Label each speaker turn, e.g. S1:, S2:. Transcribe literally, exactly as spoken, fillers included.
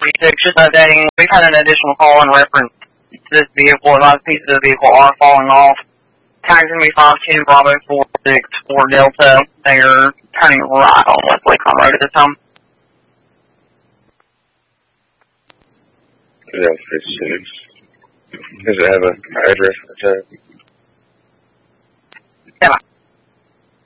S1: forty-six, just updating. We've had an additional call in reference to this vehicle. A lot of pieces of the vehicle are falling off. Tags going to be five two Bravo four six four Delta. They are turning right on West Lakon Road at this time.
S2: Delta six. Does it have an address for the tag?